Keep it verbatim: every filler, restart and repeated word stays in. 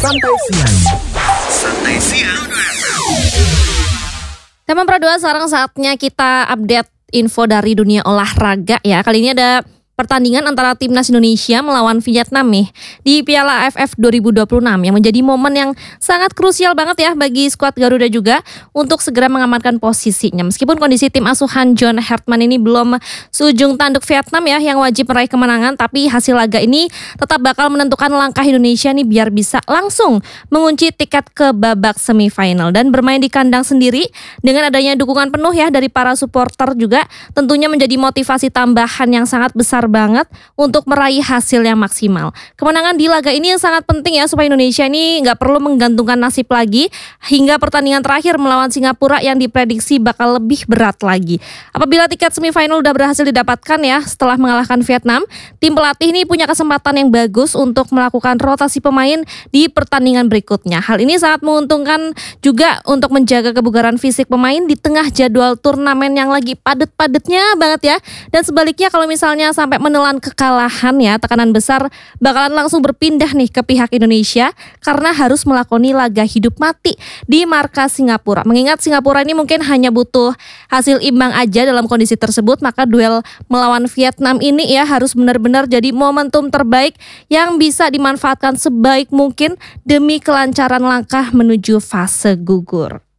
Santai Siang. Santai Siang. Teman Pradua, sekarang saatnya kita update info dari dunia olahraga ya. Kali ini ada pertandingan antara timnas Indonesia melawan Vietnam nih di Piala A F F dua ribu dua puluh enam yang menjadi momen yang sangat krusial banget ya bagi skuad Garuda juga untuk segera mengamankan posisinya. Meskipun kondisi tim asuhan John Hartman ini belum seujung tanduk Vietnam ya yang wajib meraih kemenangan, tapi hasil laga ini tetap bakal menentukan langkah Indonesia nih biar bisa langsung mengunci tiket ke babak semifinal dan bermain di kandang sendiri dengan adanya dukungan penuh ya dari para supporter juga tentunya menjadi motivasi tambahan yang sangat besar banget untuk meraih hasil yang maksimal. Kemenangan di laga ini yang sangat penting ya supaya Indonesia ini nggak perlu menggantungkan nasib lagi hingga pertandingan terakhir melawan Singapura yang diprediksi bakal lebih berat lagi. Apabila tiket semifinal udah berhasil didapatkan ya setelah mengalahkan Vietnam, tim pelatih ini punya kesempatan yang bagus untuk melakukan rotasi pemain di pertandingan berikutnya. Hal ini sangat menguntungkan juga untuk menjaga kebugaran fisik pemain di tengah jadwal turnamen yang lagi padet-padetnya banget ya. Dan sebaliknya kalau misalnya sampai sampai menelan kekalahan ya, tekanan besar bakalan langsung berpindah nih ke pihak Indonesia karena harus melakoni laga hidup mati di markas Singapura. Mengingat Singapura ini mungkin hanya butuh hasil imbang aja dalam kondisi tersebut, maka duel melawan Vietnam ini ya harus benar-benar jadi momentum terbaik yang bisa dimanfaatkan sebaik mungkin demi kelancaran langkah menuju fase gugur.